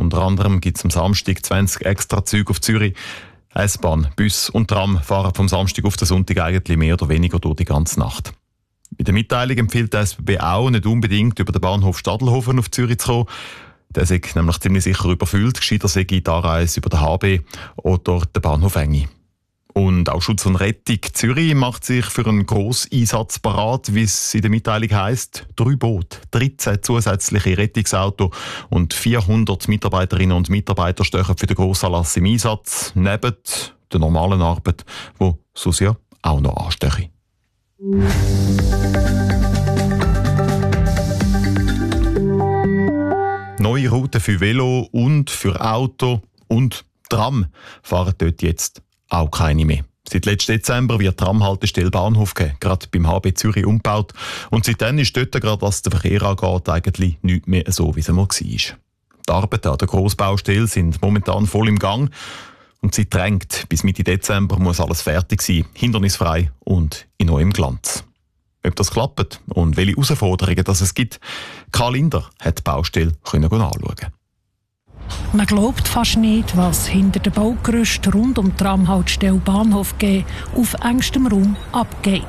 Unter anderem gibt es am Samstag 20 extra Züge auf Zürich. S-Bahn, Bus und Tram fahren vom Samstag auf den Sonntag eigentlich mehr oder weniger durch die ganze Nacht. In der Mitteilung empfiehlt der SBB auch, nicht unbedingt über den Bahnhof Stadelhofen auf Zürich zu kommen. Der sei nämlich ziemlich sicher überfüllt. Gescheiter sei die Anreise über den HB oder den Bahnhof Engi. Und auch Schutz und Rettung Zürich macht sich für einen Grosseinsatz parat, wie es in der Mitteilung heisst. 3 Boote, 13 zusätzliche Rettungsautos und 400 Mitarbeiterinnen und Mitarbeiter stehen für den Grossanlass im Einsatz, neben der normalen Arbeit, die sonst ja auch noch anstehe. Neue Routen für Velo und für Auto und Tram fahren dort jetzt auch keine mehr. Seit letzten Dezember wird die Tramhaltestelle Bahnhof geben, gerade beim HB Zürich umgebaut. Und seitdem ist dort, gerade was den Verkehr angeht, eigentlich nichts mehr so, wie es einmal war. Die Arbeiten an der Grossbaustelle sind momentan voll im Gang. Und sie drängt. Bis Mitte Dezember muss alles fertig sein, hindernisfrei und in neuem Glanz. Ob das klappt und welche Herausforderungen es gibt, Karl Linder hat die Baustelle anschauen. Man glaubt fast nicht, was hinter dem Baugerüst rund um die Tramhaltestelle Bahnhof G auf engstem Raum abgeht.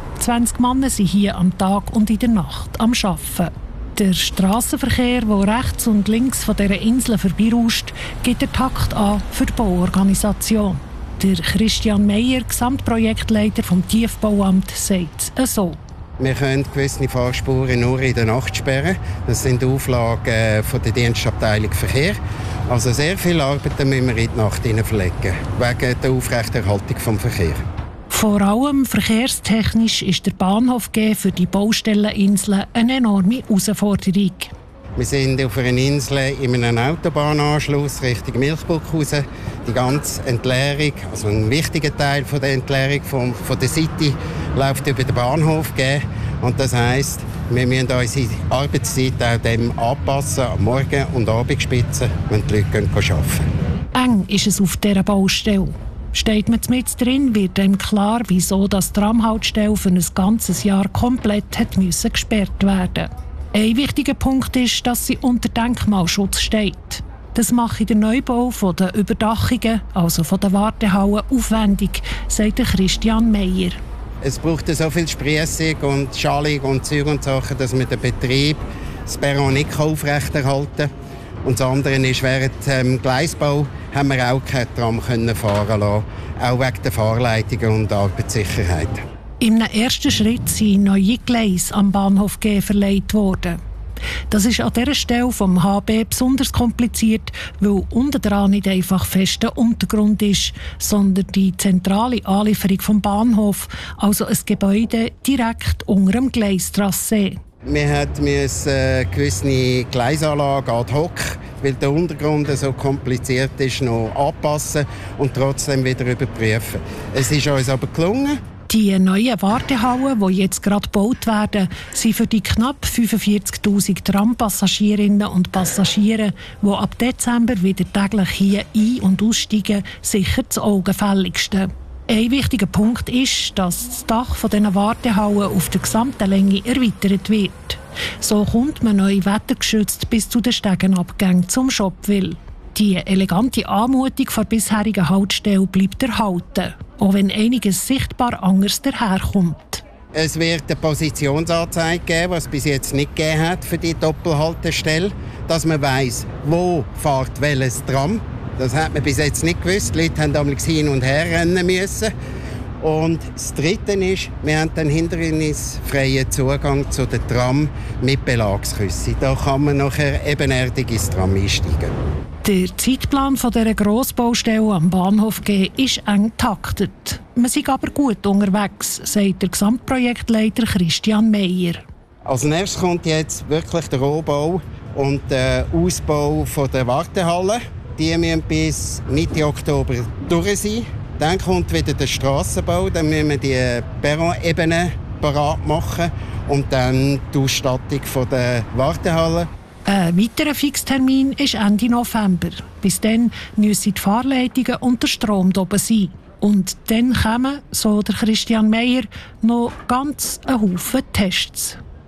20 Männer sind hier am Tag und in der Nacht am Arbeiten. Der Strassenverkehr, der rechts und links von dieser Insel vorbeirauscht, gibt den Takt an für die Bauorganisation. Der Christian Meyer, Gesamtprojektleiter vom Tiefbauamt, sagt es so. Wir können gewisse Fahrspuren nur in der Nacht sperren. Das sind Auflagen von der Dienstabteilung Verkehr. Also sehr viele Arbeiten müssen wir in die Nacht verlegen, wegen der Aufrechterhaltung des Verkehrs. Vor allem verkehrstechnisch ist der Bahnhof G für die Baustelleninsel eine enorme Herausforderung. Wir sind auf einer Insel in einem Autobahnanschluss Richtung Milchburg raus. Die ganze Entleerung, also ein wichtiger Teil von der Entleerung von der City, läuft über den Bahnhof G. Und das heisst, wir müssen unsere Arbeitszeit auch dem anpassen, am Morgen- und Abendspitzen, wenn die Leute arbeiten gehen. Eng ist es auf dieser Baustelle. Steht man mit drin, wird einem klar, wieso das Tramhaltestelle für ein ganzes Jahr komplett gesperrt werden musste. Ein wichtiger Punkt ist, dass sie unter Denkmalschutz steht. Das mache der Neubau der Überdachungen, also von der Wartehallen, aufwendig, sagt Christian Meyer. Es braucht so viel Spriessung und Schalung und Zeug und Sachen, dass man den Betrieb, das Perron nicht aufrechterhalten kann. Und das andere ist, während dem Gleisbau haben wir auch kein Tram fahren lassen, auch wegen der Fahrleitungen und der Arbeitssicherheit. Im ersten Schritt sind neue Gleise am Bahnhof G verlegt worden. Das ist an dieser Stelle vom HB besonders kompliziert, weil unten dran nicht einfach fester Untergrund ist, sondern die zentrale Anlieferung vom Bahnhof, also ein Gebäude direkt unter dem Gleistrassee. Wir mussten gewisse Gleisanlagen ad hoc, weil der Untergrund so kompliziert ist, noch anpassen und trotzdem wieder überprüfen. Es ist uns aber gelungen. Die neuen Wartehallen, die jetzt gerade gebaut werden, sind für die knapp 45'000 Trampassagierinnen und Passagiere, die ab Dezember wieder täglich hier ein- und aussteigen, sicher das Augenfälligste. Ein wichtiger Punkt ist, dass das Dach dieser Wartehallen auf der gesamten Länge erweitert wird. So kommt man neu wettergeschützt bis zu den Stegenabgängen zum Schopwil. Die elegante Anmutung der bisherigen Haltestelle bleibt erhalten, auch wenn einiges sichtbar anders daherkommt. Es wird eine Positionsanzeige geben, was es bis jetzt nicht gegeben hat für die Doppelhaltestelle, dass man weiss, wo fährt welches Tram. Das hat man bis jetzt nicht gewusst. Die Leute haben damals hin und her rennen müssen. Und das Dritte ist, wir haben einen hindernisfreien Zugang zu den Tram mit Belagsküsse. Da kann man nachher ebenerdig ins Tram einsteigen. Der Zeitplan dieser Grossbaustelle am Bahnhof G ist eng getaktet. Wir sind aber gut unterwegs, sagt der Gesamtprojektleiter Christian Meyer. Als nächstes kommt jetzt wirklich der Rohbau und der Ausbau der Wartehalle. Die müssen bis Mitte Oktober durch sein. Dann kommt wieder der Strassenbau, dann müssen wir die Perron-Ebene parat machen und dann die Ausstattung der Wartehalle. Ein weiterer Fixtermin ist Ende November. Bis dann müssen die Fahrleitungen und der Strom oben sein. Und dann kommen, so der Christian Meyer, noch ganz ein Haufen Tests.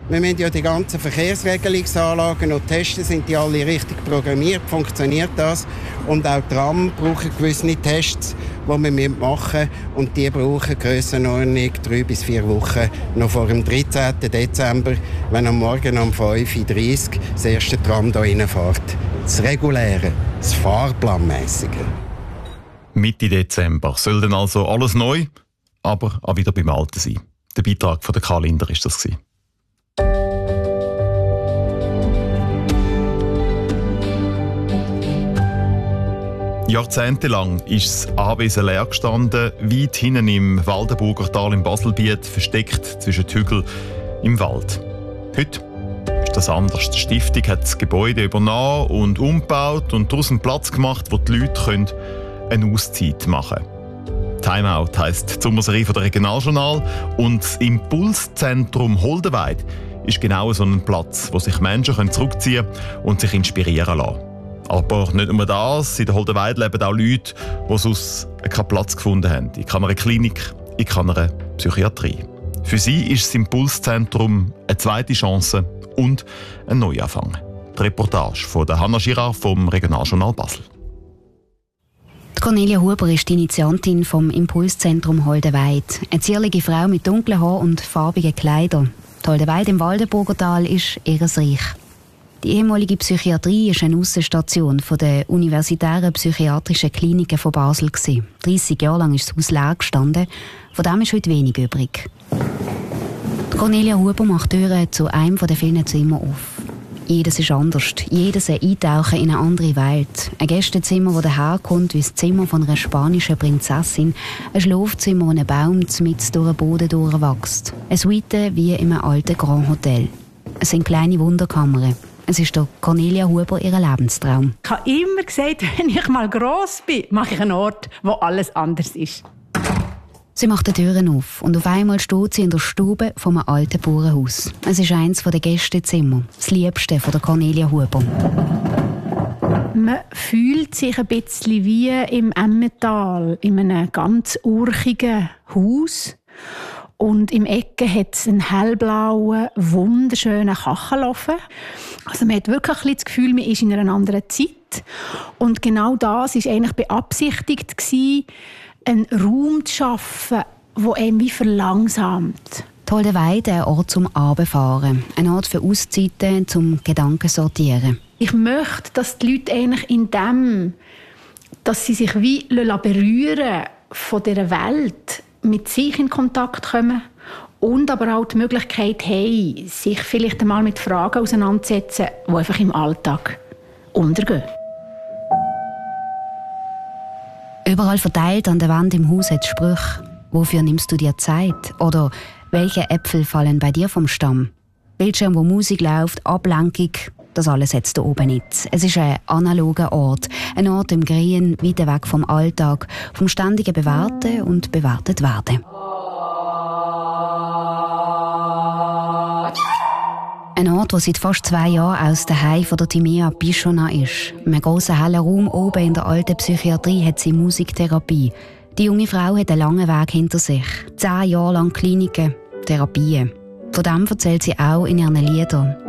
Wir müssen ja die ganzen Verkehrsregelungsanlagen noch testen, sind die alle richtig programmiert, funktioniert das? Und auch Tram brauchen gewisse Tests, die wir machen müssen. Und die brauchen Grössenordnung 3 bis 4 Wochen noch vor dem 13. Dezember, wenn am Morgen um 5.30 Uhr das erste Tram hier reinfährt. Das Reguläre, das Fahrplanmäßige. Mitte Dezember soll dann also alles neu, aber auch wieder beim Alten sein. Der Beitrag von der Karl Linder war das. Jahrzehntelang ist das Anwesen leer gestanden, weit hinten im Waldenburger Tal im Baselbiet, versteckt zwischen den Hügeln im Wald. Heute ist das anders. Die Stiftung hat das Gebäude übernommen und umgebaut und daraus einen Platz gemacht, wo die Leute eine Auszeit machen können. Timeout heisst die Sommerserie von der Regionaljournal und das Impulszentrum Holdenweid ist genau so ein Platz, wo sich Menschen zurückziehen und sich inspirieren lassen. Aber nicht nur das, in der Holdenweid leben auch Leute, die sonst keinen Platz gefunden haben. In keiner Klinik, in keiner Psychiatrie. Für sie ist das Impulszentrum eine zweite Chance und ein Neuanfang. Die Reportage von der Hanna Girard vom Regionaljournal Basel. Cornelia Huber ist die Initiantin vom Impulszentrum Holdenweid. Eine zierliche Frau mit dunklen Haaren und farbigen Kleidern. Die Holdenweid im Waldenburger Tal ist ihr Reich. Die ehemalige Psychiatrie war eine Aussenstation der universitären psychiatrischen Kliniken von Basel. 30 Jahre lang ist das Haus leer gestanden. Von dem ist heute wenig übrig. Cornelia Huber macht Türen zu einem der vielen Zimmer auf. Jedes ist anders. Jedes ein Eintauchen in eine andere Welt. Ein Gästezimmer, das daherkommt wie das Zimmer von einer spanischen Prinzessin. Ein Schlafzimmer, wo ein Baum mitten durch den Boden durchwächst. Eine Suite wie in einem alten Grand Hotel. Es sind kleine Wunderkammern. Es ist der Cornelia Huber ihr Lebenstraum. Ich habe immer gesagt, wenn ich mal gross bin, mache ich einen Ort, wo alles anders ist. Sie macht die Türen auf und auf einmal steht sie in der Stube von einem alten Bauernhaus. Es ist eines der Gästezimmer, das liebste von der Cornelia Huber. Man fühlt sich ein bisschen wie im Emmental, in einem ganz urchigen Haus. Und im Ecke hat es einen hellblauen, wunderschönen Kachelofen. Also man hat wirklich ein bisschen das Gefühl, man ist in einer anderen Zeit. Und genau das war eigentlich beabsichtigt, einen Raum zu schaffen, der einem wie verlangsamt. Die Holdenweid, ein Ort zum Abendfahren, ein Ort für Auszeiten, zum Gedanken sortieren. Ich möchte, dass die Leute eigentlich in dem, dass sie sich wie berühren von dieser Welt, mit sich in Kontakt kommen und aber auch die Möglichkeit haben, sich vielleicht einmal mit Fragen auseinanderzusetzen, die einfach im Alltag untergehen. Überall verteilt an der Wand im Haus hat Sprüche. Wofür nimmst du dir Zeit? Oder welche Äpfel fallen bei dir vom Stamm? Bildschirm, wo Musik läuft, Ablenkung, das alles hat es hier oben nicht. Es ist ein analoger Ort. Ein Ort im Grün, weit weg vom Alltag, vom ständigen Bewerten und bewertet werden. Ein Ort, der seit fast 2 Jahren aus der Heim von der Timea Bichona ist. In einem grossen hellen Raum oben in der alten Psychiatrie hat sie Musiktherapie. Die junge Frau hat einen langen Weg hinter sich. 10 Jahre lang Kliniken, Therapien. Von dem erzählt sie auch in ihren Liedern.